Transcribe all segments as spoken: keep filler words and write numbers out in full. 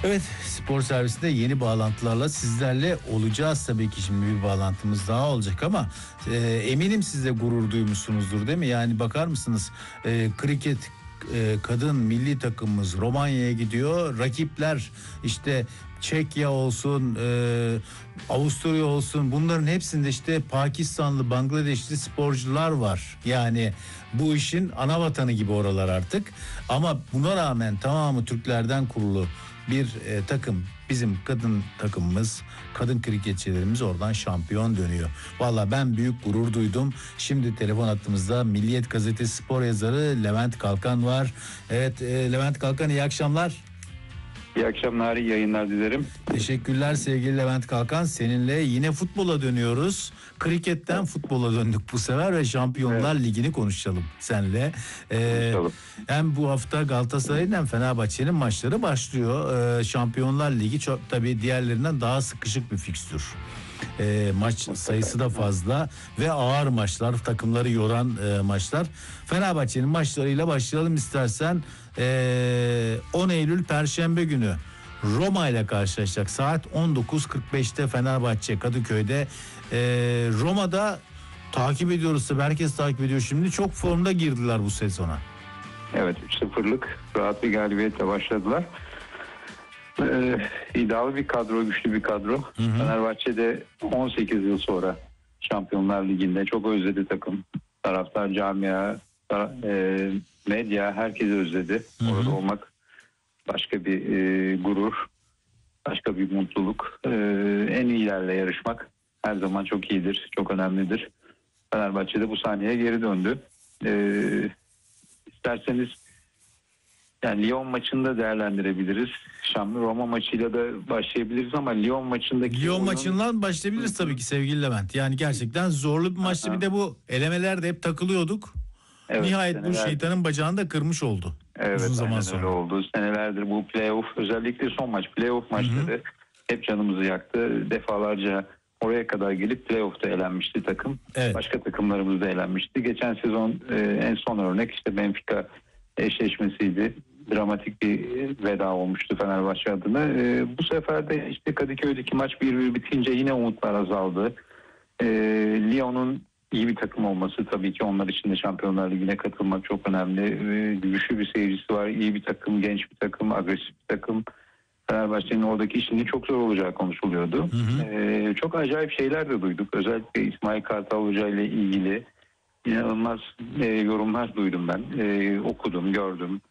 Evet, spor servisinde yeni bağlantılarla sizlerle olacağız. Tabii ki şimdi bir bağlantımız daha olacak ama e, eminim siz de gurur duymuşsunuzdur, değil mi? Yani bakar mısınız, e, kriket e, kadın milli takımımız Romanya'ya gidiyor. Rakipler işte Çekya olsun, e, Avusturya olsun, bunların hepsinde işte Pakistanlı, Bangladeşli sporcular var. Yani bu işin ana vatanı gibi oralar artık. Ama buna rağmen tamamı Türklerden kurulu bir e, takım, bizim kadın takımımız, kadın kriketçilerimiz oradan şampiyon dönüyor. Valla ben büyük gurur duydum. Şimdi telefon hattımızda Milliyet Gazetesi spor yazarı Levent Kalkan var. Evet, e, Levent Kalkan, iyi akşamlar. İyi akşamlar, iyi yayınlar dilerim. Teşekkürler sevgili Levent Kalkan. Seninle yine futbola dönüyoruz. Kriketten evet. Futbola döndük bu sefer ve Şampiyonlar evet. Ligi'ni konuşalım seninle. Ee, hem bu hafta Galatasaray'ın hem Fenerbahçe'nin maçları başlıyor. Ee, Şampiyonlar Ligi çok tabii diğerlerinden daha sıkışık bir fikstür. E, maç sayısı da fazla ve ağır maçlar, takımları yoran e, maçlar. Fenerbahçe'nin maçlarıyla başlayalım istersen. E, on Eylül Perşembe günü Roma ile karşılaşacak. Saat on dokuz kırk beşte Fenerbahçe Kadıköy'de. E, Roma'da takip ediyoruz tabii, herkes takip ediyor şimdi. Çok formda girdiler bu sezona. Evet, üç sıfırlık rahat bir galibiyetle başladılar. Ee, iddialı bir kadro, güçlü bir kadro. Hı hı. Fenerbahçe'de on sekiz yıl sonra Şampiyonlar Ligi'nde çok özledi takım. Taraftar, camia, e, medya herkesi özledi. Hı hı. Orada olmak başka bir e, gurur, başka bir mutluluk. E, en iyilerle yarışmak her zaman çok iyidir, çok önemlidir. Fenerbahçe'de bu sahneye geri döndü. E, isterseniz yani Lyon maçını da değerlendirebiliriz. Şamlı Roma maçıyla da başlayabiliriz ama Lyon maçındaki Lyon oyun... maçından başlayabiliriz tabii ki sevgili Levent. Yani gerçekten zorlu bir maçtı. Aha. Bir de bu elemelerde hep takılıyorduk. Evet, Nihayet senelerdir. Bu şeytanın bacağını da kırmış oldu. Evet, uzun zaman sonra. Öyle oldu. Senelerdir bu playoff, özellikle son maç playoff maçları Hı-hı. hep canımızı yaktı. Defalarca oraya kadar gelip playoff'ta elenmişti takım. Evet. Başka takımlarımız da elenmişti. Geçen sezon e, en son örnek işte Benfica eşleşmesiydi. Dramatik bir veda olmuştu Fenerbahçe adına. E, bu sefer de işte Kadıköy'deki maç bir bir bitince yine umutlar azaldı. E, Lyon'un iyi bir takım olması tabii ki onlar için de Şampiyonlar Ligi'ne katılmak çok önemli. E, güçlü bir seyircisi var, iyi bir takım, genç bir takım, agresif bir takım. Fenerbahçe'nin oradaki işinin çok zor olacağı konuşuluyordu. Hı hı. E, çok acayip şeyler de duyduk. Özellikle İsmail Kartal Hoca ile ilgili inanılmaz e, yorumlar duydum ben. E, okudum, gördüm.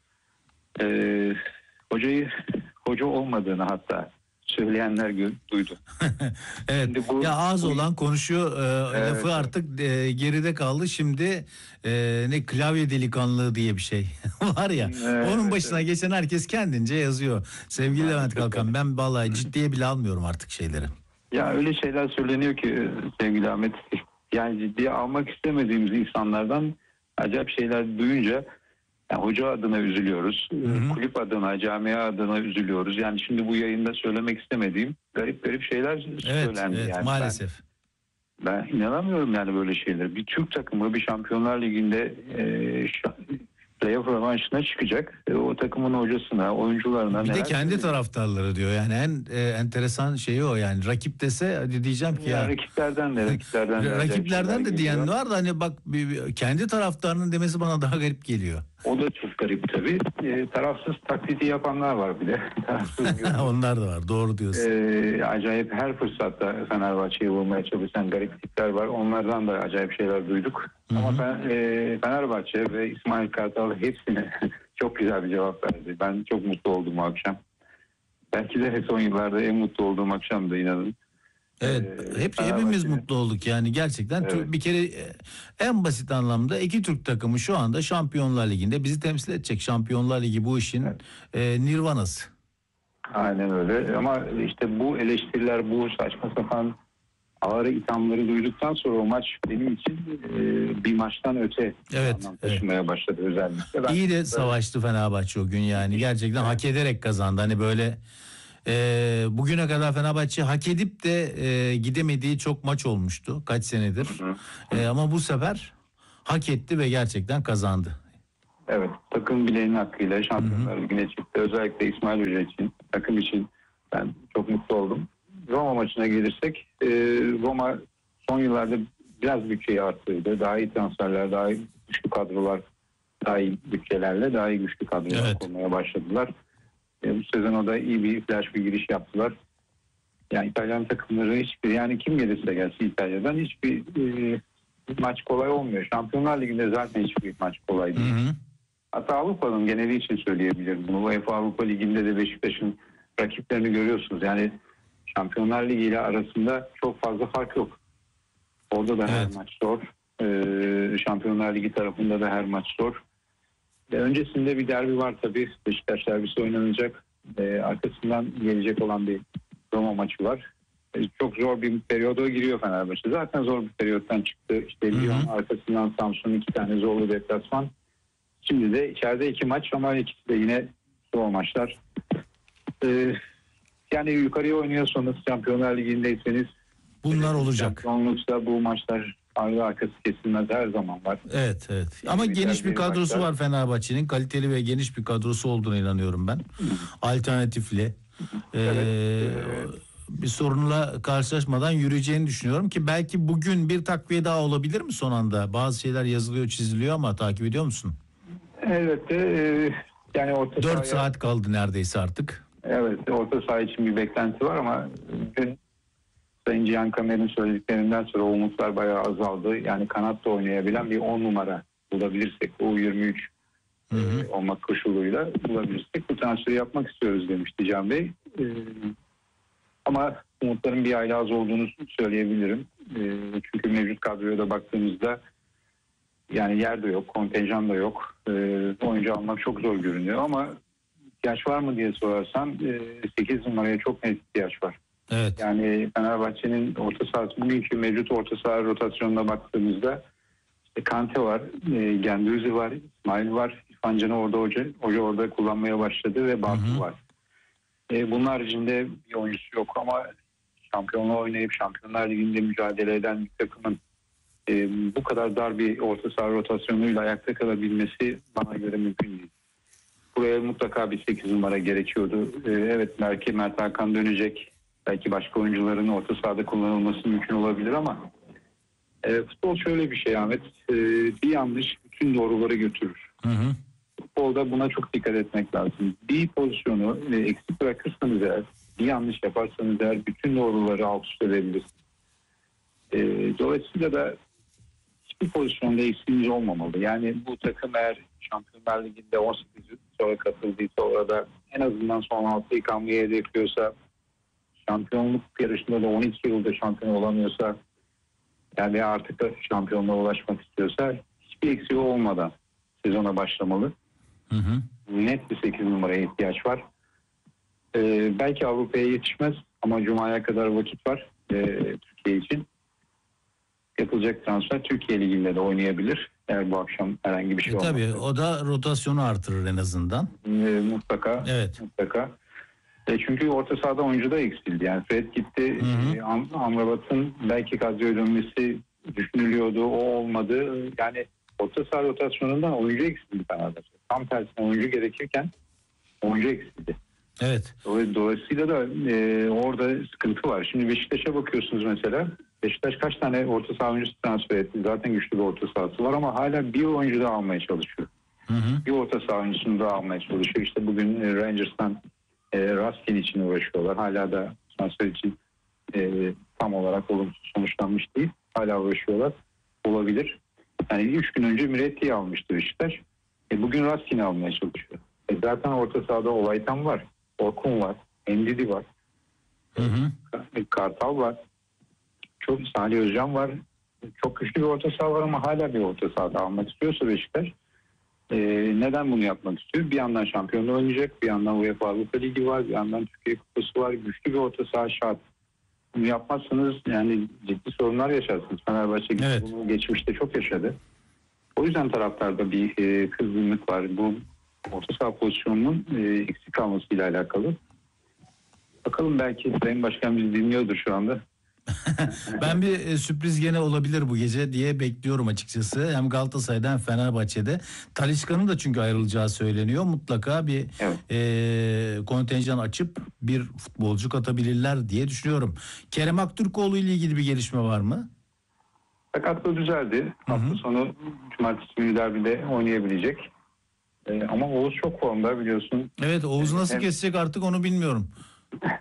Ee, hocayı hoca olmadığını hatta söyleyenler duydu. Evet. Bu, ya ağız bu, olan konuşuyor. Ee, evet, lafı artık e, geride kaldı. Şimdi e, ne klavye delikanlığı diye bir şey var ya. Evet, onun başına evet. geçen herkes kendince yazıyor. Sevgili evet, Levent Kalkan, evet. ben vallahi ciddiye bile almıyorum artık şeyleri. Ya öyle şeyler söyleniyor ki sevgili Ahmet. Yani ciddiye almak istemediğimiz insanlardan acayip şeyler duyunca yani hoca adına üzülüyoruz. Hı hı. Kulüp adına, camia adına üzülüyoruz. Yani şimdi bu yayında söylemek istemediğim garip garip şeyler evet, söylendi. Evet, yani maalesef. Ben, ben inanamıyorum yani böyle şeyler. Bir Türk takımı bir Şampiyonlar Ligi'nde e, playoff rövanşına çıkacak. E, o takımın hocasına, oyuncularına... Bir de kendi söyleyeyim? taraftarları diyor. Yani en e, enteresan şeyi o yani. Rakip dese hadi diyeceğim ki ya... ya rakiplerden de, rakiplerden de... rakiplerden de diyen var da hani bak bir, bir, kendi taraftarının demesi bana daha garip geliyor. O da çok garip tabii. E, tarafsız taklidi yapanlar var bir de. Onlar da var. Doğru diyorsun. E, acayip her fırsatta Fenerbahçe'yi vurmaya çalışan garip tipler var. Onlardan da acayip şeyler duyduk. Hı-hı. Ama ben, e, Fenerbahçe ve İsmail Kartal hepsine çok güzel bir cevap verdi. Ben çok mutlu oldum bu akşam. Belki de son yıllarda en mutlu olduğum akşamdı, inanın. Evet, hep hepimiz mutlu olduk yani gerçekten. Evet. Bir kere en basit anlamda iki Türk takımı şu anda Şampiyonlar Ligi'nde bizi temsil edecek. Şampiyonlar Ligi bu işin evet. e, nirvanası. Aynen öyle ama işte bu eleştiriler, bu saçma sapan ağır ithamları duyduktan sonra o maç benim için e, bir maçtan öte evet, anlam taşımaya evet. başladı özellikle. Ben İyi de savaştı Fenerbahçe o gün yani gerçekten evet. hak ederek kazandı. Hani böyle Ee, bugüne kadar Fenerbahçe hak edip de e, gidemediği çok maç olmuştu kaç senedir. Hı hı. E, ama bu sefer hak etti ve gerçekten kazandı. Evet, takım bileğinin hakkıyla Şampiyonlar Ligi'ne çıktı. Özellikle İsmail Hoca için takım için ben çok mutlu oldum. Roma maçına gelirsek e, Roma son yıllarda biraz bütçeyi arttırdı. Daha iyi transferler, daha iyi güçlü kadrolar, daha iyi bütçelerle daha iyi güçlü kadrolar evet. kurmaya başladılar. E, bu sezon o da iyi bir flash bir giriş yaptılar. Yani İtalyan takımları hiçbir, yani kim gelirse gelsin İtalya'dan hiçbir e, maç kolay olmuyor. Şampiyonlar Ligi'nde zaten hiçbir maç kolay değil. Hı hı. Hatta Avrupa'nın geneli için söyleyebilirim bunu. UEFA Avrupa Ligi'nde de Beşiktaş'ın rakiplerini görüyorsunuz. Yani Şampiyonlar Ligi ile arasında çok fazla fark yok. Orada da evet. her maç zor. Ee, Şampiyonlar Ligi tarafında da her maç zor. Ve öncesinde bir derbi var tabii. Beşiktaş derbisi oynanacak. Ee, arkasından gelecek olan bir Roma maçı var. Ee, çok zor bir periyoda giriyor Fenerbahçe. Zaten zor bir periyottan çıktı. İşte Lyon, arkasından Samsun, iki tane zorlu deplasman. Şimdi de içeride iki maç ama ikisi de yine zor maçlar. Ee, yani yukarıya oynuyorsanız, Şampiyonlar Ligi'ndeyseniz bunlar olacak. Şampiyonlukta bu maçlar ardı arkası kesilmez, her zaman var. Evet evet. Ama yani geniş bir kadrosu maçlar var Fenerbahçe'nin. Kaliteli ve geniş bir kadrosu olduğuna inanıyorum ben. Alternatifli. Evet. Ee, bir sorunla karşılaşmadan yürüyeceğini düşünüyorum ki belki bugün bir takviye daha olabilir mi son anda? Bazı şeyler yazılıyor, çiziliyor ama takip ediyor musun? Elbette. E, yani orta dört saat kaldı neredeyse artık. Evet, orta saha için bir beklenti var ama dün Sayın Cihan Kamer'in söylediklerinden sonra umutlar bayağı azaldı. Yani kanatta oynayabilen bir on numara bulabilirsek, U yirmi üç hı hı. E, olmak koşuluyla bulabilirsek bu transferi yapmak istiyoruz demişti Can Bey. E, ama umutların bir ayla az olduğunu söyleyebilirim. E, çünkü mevcut kadroya da baktığımızda yani yer de yok, kontenjan da yok. E, oyuncu almak çok zor görünüyor ama ihtiyaç var mı diye sorarsan sekiz numaraya çok net ihtiyaç var. Evet. Yani Fenerbahçe'nin orta sahası, bugünkü mevcut orta saha rotasyonuna baktığımızda işte Kante var, e, Gendouzi var, İsmail var, İrfan Can'ı orada hoca, hoca orada kullanmaya başladı ve Bartu var. E, bunun haricinde bir oyuncusu yok ama şampiyonluğa oynayıp Şampiyonlar Ligi'nde mücadele eden bir takımın e, bu kadar dar bir orta saha rotasyonuyla ayakta kalabilmesi bana göre mümkün değil. Buraya mutlaka bir sekiz numara gerekiyordu. Ee, evet belki Mert Hakan dönecek. Belki başka oyuncuların orta sahada kullanılması mümkün olabilir ama e, futbol şöyle bir şey Ahmet. E, bir yanlış bütün doğruları götürür. Hı hı. Futbolda buna çok dikkat etmek lazım. Bir pozisyonu e, eksik bırakırsanız eğer, bir yanlış yaparsanız eğer bütün doğruları alt üst edebilirsiniz. E, dolayısıyla da hiçbir pozisyonda eksiğiniz olmamalı. Yani bu takım eğer Şampiyonlar Ligi'nde on sekiz sonra katıldıysa orada en azından son altıyı kalmayı hedefliyorsa, şampiyonluk yarışında da on iki yılda şampiyon olamıyorsa yani artık da şampiyonluğa ulaşmak istiyorsa hiçbir eksiği olmadan sezona başlamalı. Hı hı. Net bir sekiz numaraya ihtiyaç var. Ee, belki Avrupa'ya yetişmez ama Cuma'ya kadar vakit var ee, Türkiye için. Yapılacak transfer Türkiye Ligi'nde de oynayabilir. Eğer bu akşam herhangi bir şey e, olmazsa. Tabii o da rotasyonu artırır en azından. E, mutlaka. Evet. Mutlaka. E, çünkü orta sahada oyuncu da eksildi. Yani Fred gitti. E, Am- Amrabat'ın belki kadroya dönmesi düşünülüyordu. O olmadı. Yani orta saha rotasyonundan oyuncu eksildi Fenerbahçe. Tam tersine oyuncu gerekirken oyuncu eksildi. Evet. Dolayısıyla da e, orada sıkıntı var. Şimdi Beşiktaş'a bakıyorsunuz mesela. Beşiktaş kaç tane orta saha oyuncusu transfer etti? Zaten güçlü bir orta sahası var ama hala bir oyuncu daha almaya çalışıyor. Hı hı. Bir orta saha oyuncusunu daha almaya çalışıyor. İşte bugün e, Rangers'tan e, Raskin için uğraşıyorlar. Hala da transfer için e, tam olarak olumsuz sonuçlanmış değil. Hala uğraşıyorlar. Olabilir. Yani üç gün önce Miretti'yi almıştı Beşiktaş. E, bugün Raskin'i almaya çalışıyor. E, zaten orta sahada Olaytan var. Orkun var. Endidi var. Hı hı. Kartal var. Çok Salih Özcan var. Çok güçlü bir orta saha var ama hala bir orta sahada almak istiyorsa Beşiktaş e, neden bunu yapmak istiyor? Bir yandan şampiyonluğu oynayacak. Bir yandan UEFA Avrupa Ligi var. Bir yandan Türkiye Kupası var. Güçlü bir orta saha şart. Bunu yapmazsanız yani ciddi sorunlar yaşarsınız. Fenerbahçe evet. bunu geçmişte çok yaşadı. O yüzden taraftarda bir e, kızgınlık var. Bu orta saha pozisyonunun e, eksik kalmasıyla alakalı. Bakalım belki Sayın Başkan bizi dinliyordur şu anda. Ben bir e, sürpriz gene olabilir bu gece diye bekliyorum açıkçası. Hem Galatasaray'da hem Fenerbahçe'de. Talisca'nın da çünkü ayrılacağı söyleniyor. Mutlaka bir evet. e, kontenjan açıp bir futbolcu katabilirler diye düşünüyorum. Kerem Aktürkoğlu ile ilgili bir gelişme var mı? Sakatlığı düzeldi. Hafta sonu cumartesi günü derbide oynayabilecek. Ee, ama Oğuz çok formda biliyorsun. Evet, Oğuz nasıl Hem... kesecek artık onu bilmiyorum.